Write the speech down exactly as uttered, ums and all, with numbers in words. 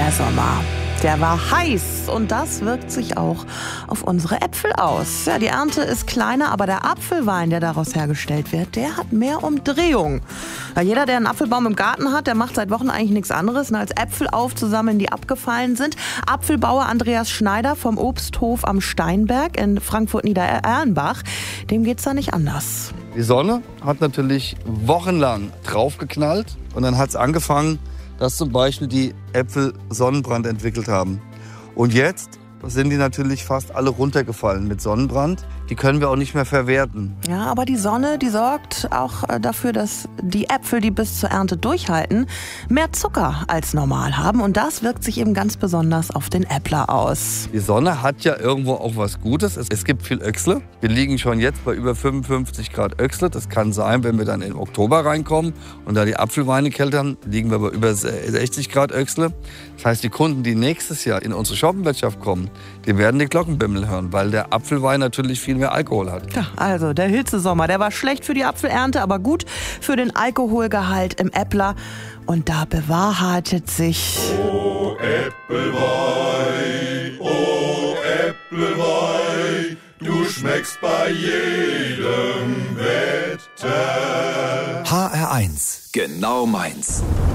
Der Sommer, der war heiß und das wirkt sich auch auf unsere Äpfel aus. Ja, die Ernte ist kleiner, aber der Apfelwein, der daraus hergestellt wird, der hat mehr Umdrehung. Ja, jeder, der einen Apfelbaum im Garten hat, der macht seit Wochen eigentlich nichts anderes, als Äpfel aufzusammeln, die abgefallen sind. Apfelbauer Andreas Schneider vom Obsthof am Steinberg in Frankfurt-Niedererlenbach, dem geht's da nicht anders. Die Sonne hat natürlich wochenlang draufgeknallt und dann hat es angefangen, dass zum Beispiel die Äpfel Sonnenbrand entwickelt haben. Und jetzt sind die natürlich fast alle runtergefallen mit Sonnenbrand. Die können wir auch nicht mehr verwerten. Ja, aber die Sonne, die sorgt auch dafür, dass die Äpfel, die bis zur Ernte durchhalten, mehr Zucker als normal haben. Und das wirkt sich eben ganz besonders auf den Äppler aus. Die Sonne hat ja irgendwo auch was Gutes. Es, es gibt viel Öchsle. Wir liegen schon jetzt bei über fünfundfünfzig Grad Öchsle. Das kann sein, wenn wir dann in Oktober reinkommen und da die Apfelweine keltern, liegen wir bei über sechzig Grad Öchsle. Das heißt, die Kunden, die nächstes Jahr in unsere Shoppenwirtschaft kommen, die werden die Glockenbimmel hören, weil der Apfelwein natürlich viel mehr Alkohol hat. Ja, also der Hitzesommer, der war schlecht für die Apfelernte, aber gut für den Alkoholgehalt im Äppler. Und da bewahrheitet sich... Oh Äpfelwein, oh Äpfelwein, du schmeckst bei jedem Wetter. H R eins, genau meins.